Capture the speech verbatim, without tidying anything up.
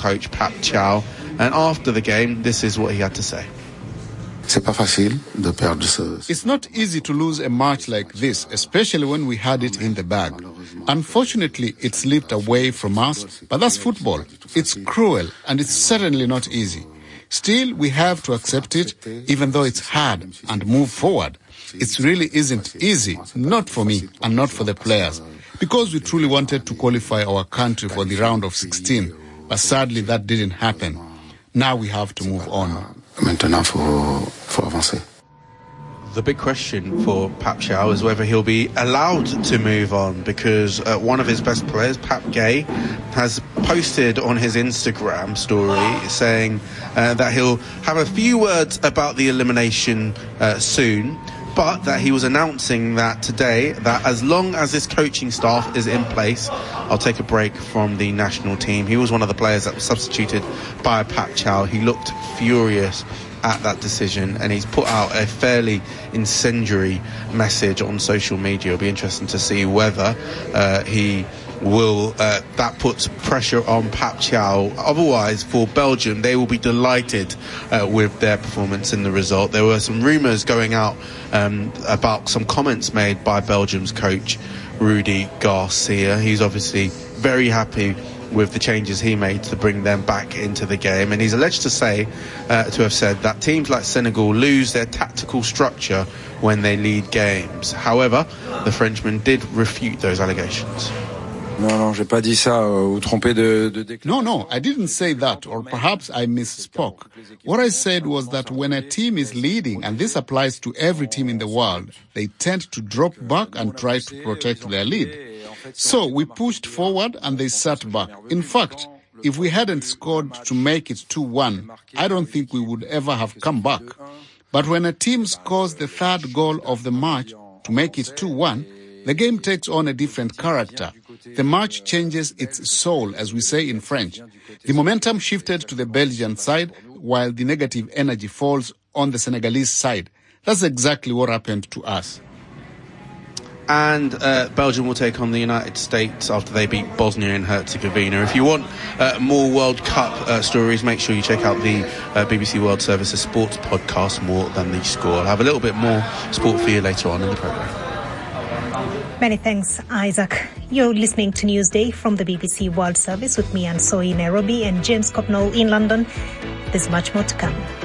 coach Pap Thiaw. And after the game, this is what he had to say. It's not easy to lose a match like this, especially when we had it in the bag. Unfortunately, it slipped away from us, but that's football. It's cruel, and it's certainly not easy. Still, we have to accept it, even though it's hard, and move forward. It really isn't easy, not for me and not for the players, because we truly wanted to qualify our country for the round of sixteen, but sadly that didn't happen. Now we have to move on. The big question for Pap Thiaw is whether he'll be allowed to move on, because uh, one of his best players, Pape Gueye, has posted on his Instagram story saying uh, that he'll have a few words about the elimination uh, soon, but that he was announcing that today that as long as this coaching staff is in place, I'll take a break from the national team. He was one of the players that was substituted by Pap Thiaw. He looked furious at that decision, and he's put out a fairly incendiary message on social media. It'll be interesting to see whether uh, he will uh, that puts pressure on Pap Thiaw. Otherwise, for Belgium, they will be delighted uh, with their performance in the result. There were some rumours going out um, about some comments made by Belgium's coach Rudy Garcia. He's obviously very happy with the changes he made to bring them back into the game, and he's alleged to say uh, to have said that teams like Senegal lose their tactical structure when they lead games. However, the Frenchman did refute those allegations. No, no, I didn't say that, or perhaps I misspoke. What I said was that when a team is leading, and this applies to every team in the world, they tend to drop back and try to protect their lead. So we pushed forward and they sat back. In fact, if we hadn't scored to make it two one, I don't think we would ever have come back. But when a team scores the third goal of the match to make it two one, the game takes on a different character. The match changes its soul, as we say in French. The momentum shifted to the Belgian side, while the negative energy falls on the Senegalese side. That's exactly what happened to us. And uh, Belgium will take on the United States after they beat Bosnia and Herzegovina. If you want uh, more World Cup uh, stories, make sure you check out the uh, B B C World Service's sports podcast, More Than The Score. I'll have a little bit more sport for you later on in the programme. Many thanks, Isaac. You're listening to Newsday from the B B C World Service with me, Ansoi Nairobi, and James Copnall in London. There's much more to come.